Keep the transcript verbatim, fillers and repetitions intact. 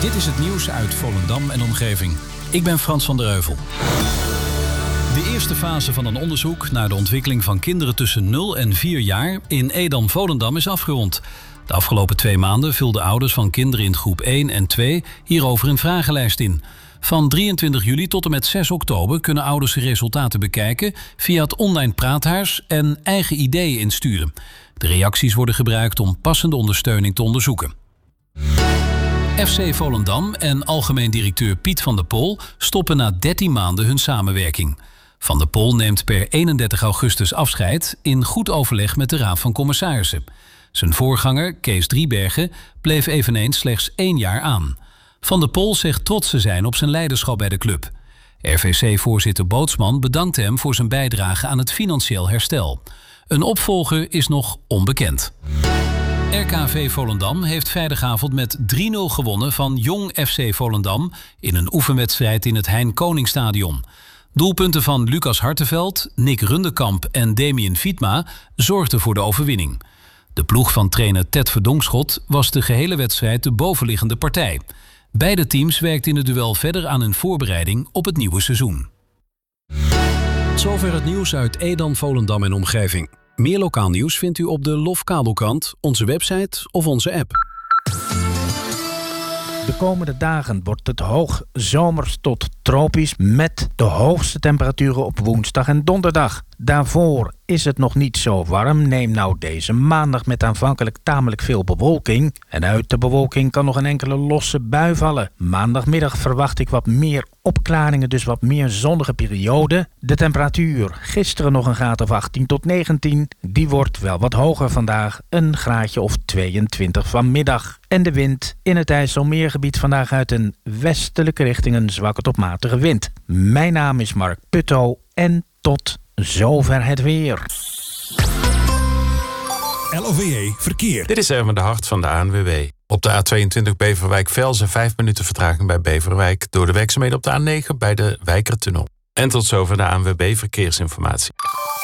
Dit is het nieuws uit Volendam en omgeving. Ik ben Frans van der Heuvel. De eerste fase van een onderzoek naar de ontwikkeling van kinderen tussen nul en vier jaar in Edam-Volendam is afgerond. De afgelopen twee maanden vulden ouders van kinderen in groep één en twee hierover een vragenlijst in. Van drieëntwintig juli tot en met zes oktober kunnen ouders de resultaten bekijken via het online praathuis en eigen ideeën insturen. De reacties worden gebruikt om passende ondersteuning te onderzoeken. F C Volendam en algemeen directeur Piet van der Pol stoppen na dertien maanden hun samenwerking. Van der Pol neemt per eenendertig augustus afscheid in goed overleg met de Raad van Commissarissen. Zijn voorganger, Kees Driebergen, bleef eveneens slechts één jaar aan. Van der Pol zegt trots te zijn op zijn leiderschap bij de club. R V C-voorzitter Bootsman bedankt hem voor zijn bijdrage aan het financieel herstel. Een opvolger is nog onbekend. R K V Volendam heeft vrijdagavond met drie nul gewonnen van Jong F C Volendam in een oefenwedstrijd in het Hein Koningsstadion. Doelpunten van Lucas Hartenveld, Nick Rundekamp en Damien Fietma zorgden voor de overwinning. De ploeg van trainer Ted Verdonkschot was de gehele wedstrijd de bovenliggende partij. Beide teams werkten in het duel verder aan hun voorbereiding op het nieuwe seizoen. Zover het nieuws uit Edam, Volendam en omgeving. Meer lokaal nieuws vindt u op de Lofkabelkrant, onze website of onze app. De komende dagen wordt het hoog zomers tot tropisch met de hoogste temperaturen op woensdag en donderdag. Daarvoor is het nog niet zo warm. Neem nou deze maandag met aanvankelijk tamelijk veel bewolking. En uit de bewolking kan nog een enkele losse bui vallen. Maandagmiddag verwacht ik wat meer opklaringen, dus wat meer zonnige periode. De temperatuur, gisteren nog een graad of achttien tot negentien. Die wordt wel wat hoger vandaag, een graadje of tweeëntwintig vanmiddag. En de wind in het IJsselmeergebied vandaag uit een westelijke richting een zwakke tot matige wind. Mijn naam is Mark Putto en tot zover het weer. L O V E Verkeer. Dit is Erwin de Hart van de A N W B. Op de A tweeëntwintig Beverwijk-Velzen vijf minuten vertraging bij Beverwijk door de werkzaamheden op de A negen bij de Wijkertunnel. En tot zover de A N W B Verkeersinformatie.